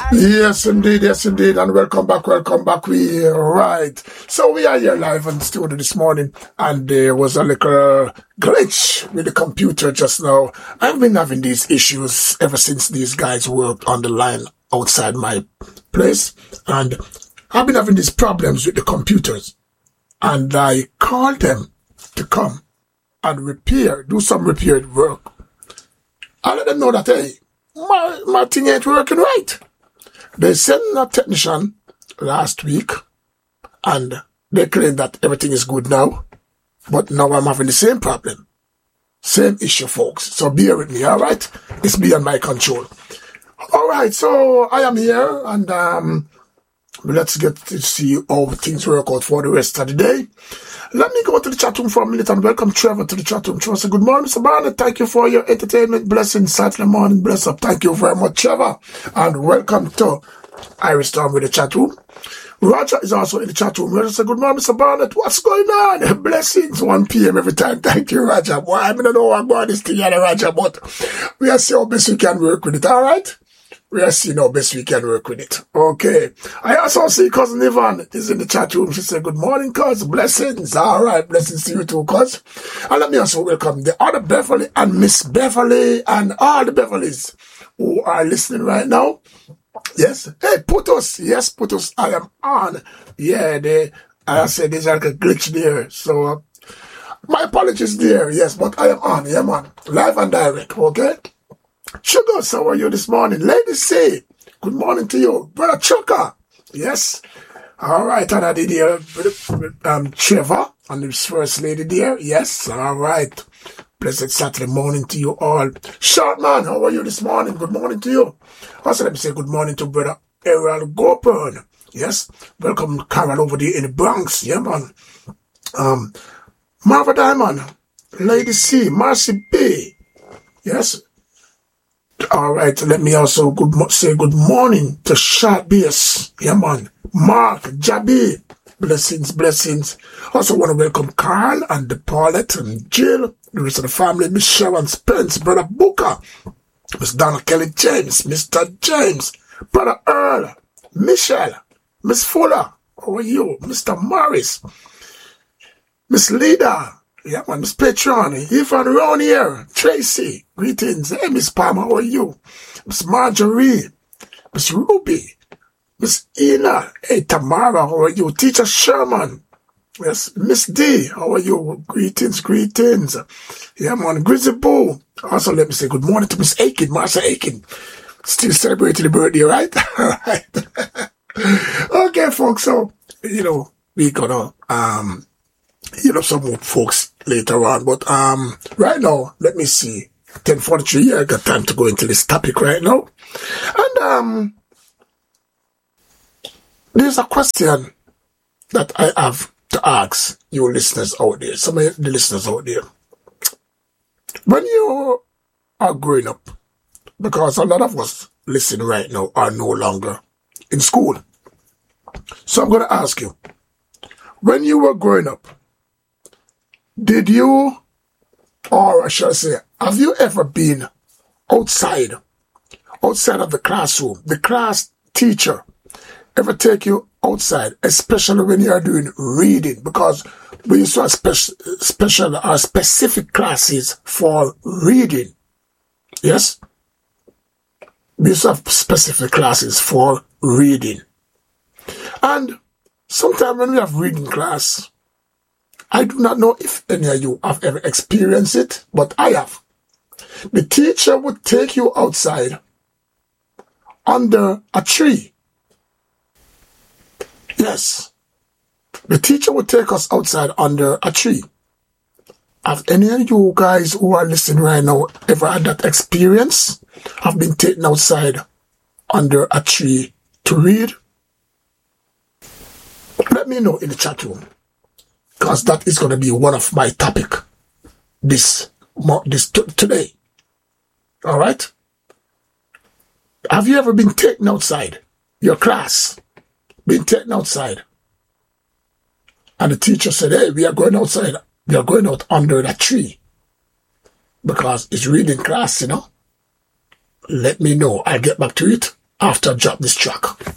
Yes indeed, and welcome back. We right. So we are here live in the studio this morning, and there was a little glitch with the computer just now. I've been having these issues ever since these guys worked on the line outside my place, and I've been having these problems with the computers, and I called them to come and do some repair work. I let them know that, hey, my thing ain't working right. They sent a technician last week, and they claim that everything is good now. But now I'm having the same problem. Same issue, folks. So bear with me, all right? It's beyond my control. All right, so I am here, and let's get to see how things work out for the rest of the day. Let me go to the chat room for a minute and welcome Trevor to the chat room. Trevor, say, good morning, Mr. Barnett. Thank you for your entertainment. Blessing, Saturday morning, bless up. Thank you very much, Trevor. And welcome to Iris Storm with the chat room. Roger is also in the chat room. Roger said, good morning, Mr. Barnett. What's going on? Blessings, 1 p.m. every time. Thank you, Roger. Boy, I don't know what about this together, Roger, but we are seeing how best we can work with it, all right? We are seeing how best we can work with it. Okay. I also see Cousin Yvonne is in the chat room. She said, good morning, cuz. Blessings. All right. Blessings to you too, cuz. And let me also welcome the other Beverly and Miss Beverly and all the Beverlys who are listening right now. Yes. Hey, Putos. Yes, Putos. I am on. Yeah, I said there's like a glitch there. So, my apologies there. Yes, but I am on. Yeah, man. Live and direct. Okay. Sugar, how are you this morning? Ladies say, good morning to you. Brother Chucker. Yes. All right, and I did here Trevor and his first lady there. Yes. All right. Blessed Saturday morning to you all. Short man, how are you this morning? Good morning to you. Also, let me say good morning to Brother Errol Gopern. Yes. Welcome, Carol, over there in the Bronx. Yeah, man. Marva Diamond. Lady C. Marcy B. Yes. All right, let me also say good morning to Sharp BS. Yeah, man. Mark, Jabi. Blessings. Also want to welcome Carl and Paulette and Jill, the rest of the family, Miss Sharon Spence, Brother Booker, Miss Donna Kelly James, Mr. James, Brother Earl, Michelle, Miss Fuller, how are you? Mr. Morris, Miss Lida. Yeah, man, Miss Patron, Ethan around here, Tracy, greetings. Hey, Miss Palmer, how are you? Miss Marjorie, Miss Ruby, Miss Ina, hey, Tamara, how are you? Teacher Sherman, yes, Miss D, how are you? Greetings. Yeah, man, Grizzly Boo. Also, let me say good morning to Miss Aiken, Marsha Aiken. Still celebrating the birthday, right? All right. Okay, folks, so, we gonna, some more folks later on, but right now, let me see, 10:43. Yeah, I got time to go into this topic right now, and there's a question that I have to ask you listeners out there, some of the listeners out there. When you are growing up, because a lot of us listening right now are no longer in school, so I'm going to ask you, when you were growing up, did you, or I should say, have you ever been outside of the classroom, the class teacher ever take you outside, especially when you are doing reading? Because we used to have special or specific classes for reading. Yes? We used to have specific classes for reading. And sometimes when we have reading class, I do not know if any of you have ever experienced it, but I have. The teacher would take you outside under a tree. Yes. The teacher would take us outside under a tree. Have any of you guys who are listening right now ever had that experience? Have been taken outside under a tree to read? Let me know in the chat room, because that is going to be one of my topic today. All right? Have you ever been taken outside? Your class been taken outside, and the teacher said, hey, we are going outside. We are going out under that tree because it's reading class, Let me know. I'll get back to it after I drop this track.